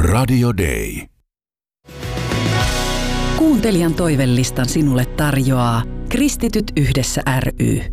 Radio Day. Kuuntelijan toivelistan sinulle tarjoaa Kristityt yhdessä ry.